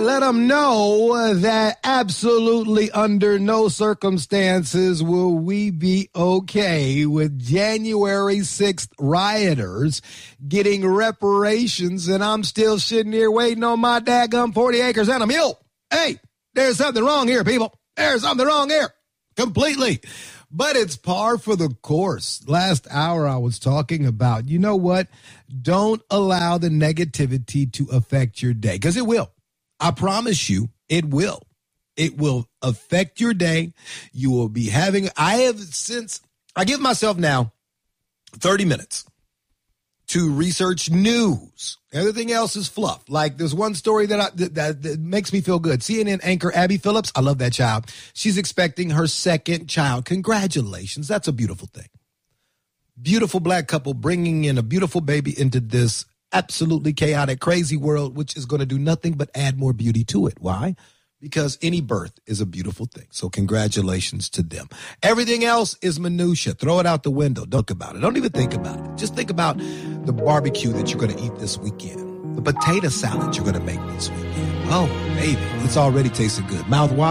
let them know that absolutely under no circumstances will we be okay with January 6th rioters getting reparations, and I'm still sitting here waiting on my daggum 40 acres and a mule. Hey, there's something wrong here, people. There's something wrong here. Completely. But it's par for the course. Last hour I was talking about, you know what? Don't allow the negativity to affect your day, because it will. I promise you, it will. It will affect your day. You will be having, I give myself now 30 minutes to research news. Everything else is fluff. Like there's one story that makes me feel good. CNN anchor Abby Phillips, I love that child. She's expecting her second child. Congratulations. That's a beautiful thing. Beautiful black couple bringing in a beautiful baby into this absolutely chaotic, crazy world, which is going to do nothing but add more beauty to it. Why? Because any birth is a beautiful thing. So congratulations to them. Everything else is minutia. Throw it out the window. Don't think about it. Don't even think about it. Just think about the barbecue that you're going to eat this weekend. The potato salad you're going to make this weekend. Oh, baby, it's already tasting good. Mouth watering.